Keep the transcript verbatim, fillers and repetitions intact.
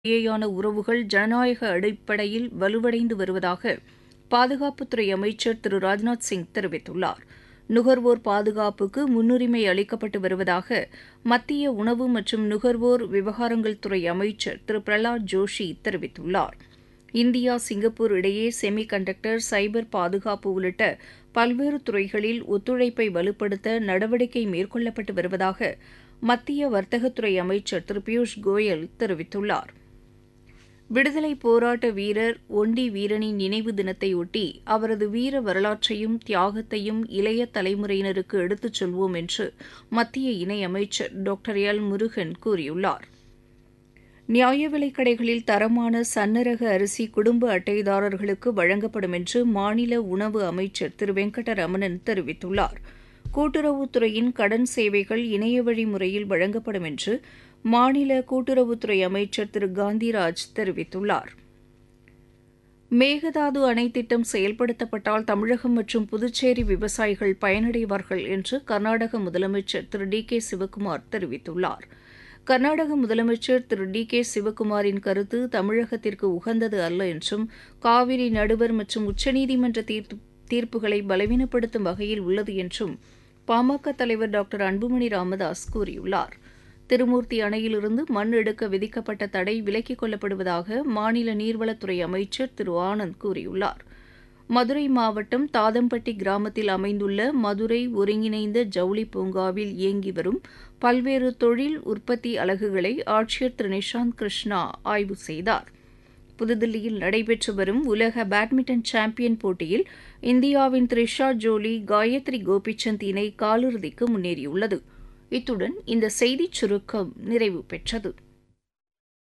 இடையேயான உறவுகள் ஜனநாயக அடிப்படையில் வலுவடைந்து வருவதாக பாதுகாப்புத்துறை அமைச்சர் திரு ராஜ்நாத் சிங் தெரிவித்துள்ளார். நுகர்வோர் பாதுகாப்புக்கு முன்னுரிமை அளிக்கப்பட்டு வருவதாக மத்திய உணவு மற்றும் நுகர்வோர் விவகாரங்கள் துறை அமைச்சர் திரு பிரஹலாத் ஜோஷி தெரிவித்துள்ளார். இந்தியா சிங்கப்பூர் இடையே செமி கண்டக்டர், சைபர் பாதுகாப்பு உள்ளிட்ட பல்வேறு துறைகளில் ஒத்துழைப்பை வலுப்படுத்த நடவடிக்கை மேற்கொள்ளப்பட்டு வருவதாக மத்திய வர்த்தகத்துறை அமைச்சர் திரு பியூஷ் கோயல் தெரிவித்துள்ளார். விடுதலைப் போராட்ட வீரர் ஒண்டி வீரனின் நினைவு தினத்தையொட்டி அவரது வீர வரலாற்றையும் தியாகத்தையும் இளைய தலைமுறையினருக்கு எடுத்துச் சொல்வோம் என்று மத்திய இணையமைச்சர் டாக்டர் எல் முருகன் கூறியுள்ளார். நியாய விலைக் கடைகளில் தரமான சன்னரக அரிசி குடும்ப அட்டைதாரர்களுக்கு வழங்கப்படும் என்று மாநில உணவு அமைச்சர் திரு வெங்கடரமணன் தெரிவித்துள்ளார். கூட்டுறவுத்துறையின் கடன் சேவைகள் இணையவழி முறையில் வழங்கப்படும் என்று மாநில கூட்டுறவுத்துறை அமைச்சர் திரு காந்திராஜ் தெரிவித்துள்ளார். மேகதாது அணை திட்டம் செயல்படுத்தப்பட்டால் தமிழகம் மற்றும் புதுச்சேரி விவசாயிகள் பயனடைவார்கள் என்று கர்நாடக முதலமைச்சர் திரு டி கே சிவக்குமார் தெரிவித்துள்ளார். கர்நாடக முதலமைச்சர் திரு டி கே சிவக்குமாரின் கருத்து தமிழகத்திற்கு உகந்தது அல்ல என்றும், காவிரி நடுவர் மற்றும் உச்சநீதிமன்ற தீர்ப்புகளை பலவீனப்படுத்தும் வகையில் உள்ளது என்றும் பாமக தலைவர் டாக்டர் அன்புமணி ராமதாஸ் கூறியுள்ளார். திருமூர்த்தி அணையிலிருந்து மண் எடுக்க விதிக்கப்பட்ட தடை விலக்கிக் கொள்ளப்படுவதாக மாநில நீர்வளத்துறை அமைச்சர் திரு ஆனந்த் கூறியுள்ளார். மதுரை மாவட்டம் தாதம்பட்டி கிராமத்தில் அமைந்துள்ள மதுரை ஒருங்கிணைந்த ஜவுளி பூங்காவில் இயங்கி வரும் பல்வேறு தொழில் உற்பத்தி அலகுகளை ஆட்சியர் திரு நிஷாந்த் கிருஷ்ணா ஆய்வு செய்தார். புதுதில்லியில் நடைபெற்று வரும் உலக பேட்மிண்டன் சாம்பியன் போட்டியில் இந்தியாவின் த்ரிஷா ஜோலி, காயத்ரி கோபிசந்த் இணை காலிறுதிக்கு முன்னேறியுள்ளது. இத்துடன் இந்த செய்திச் சுருக்கம் நிறைவு பெற்றது.